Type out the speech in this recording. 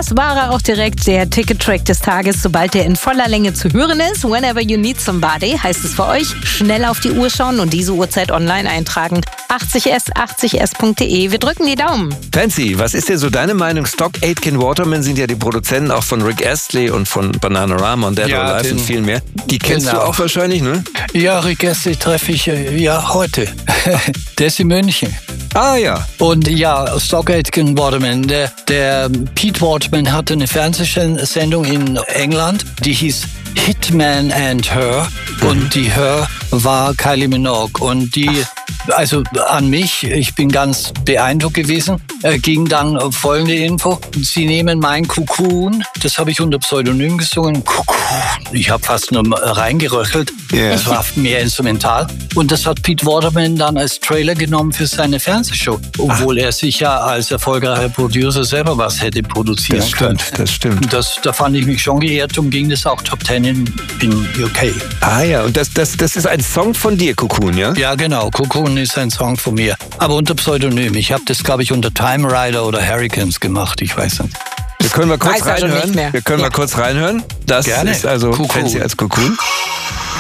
Das war er auch direkt, der Ticket-Track des Tages, sobald der in voller Länge zu hören ist. Whenever you need somebody heißt es für euch. Schnell auf die Uhr schauen und diese Uhrzeit online eintragen. 80s80s.de. Wir drücken die Daumen. Fancy, was ist denn so deine Meinung? Stock Aitken Waterman sind ja die Produzenten auch von Rick Astley und von Bananarama und Dead or Alive und viel mehr. Die kennst du auch wahrscheinlich, ne? Ja, Rick Astley treffe ich heute. Der ist in München. Ah ja. Und ja, Stock Aitken Waterman. Der Pete Waterman hatte eine Fernsehsendung in England, die hieß Hitman and Her. Und die Her war Kylie Minogue. Und die, also an mich, ich bin ganz beeindruckt gewesen, ging dann folgende Info. Sie nehmen mein Cocoon, das habe ich unter Pseudonym gesungen. Cocoon. Ich habe fast nur reingeröchelt. Yeah. Das war mehr instrumental. Und das hat Pete Waterman dann als Trailer genommen für seine Fernsehshow. Obwohl er sich ja als erfolgreicher Producer selber was hätte produzieren können. Das stimmt. Da fand ich mich schon geehrt und ging das auch Top 10 in UK. Ah ja, und das ist ein Song von dir, Cocoon, ja? Ja, genau. Cocoon ist ein Song von mir. Aber unter Pseudonym. Ich habe das, glaube ich, unter Time Rider oder Hurricanes gemacht. Ich weiß nicht. Wir können mal kurz Weiß er schon nicht reinhören. mehr. Wir können mal kurz reinhören. Das Gerne. ist also Cocoon. Fancy als Cocoon.